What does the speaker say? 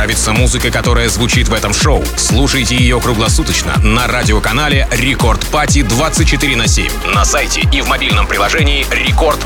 нравится музыка, которая звучит в этом шоу? Слушайте ее круглосуточно на радиоканале Рекорд Пати 24/7, на сайте и в мобильном приложении Рекорд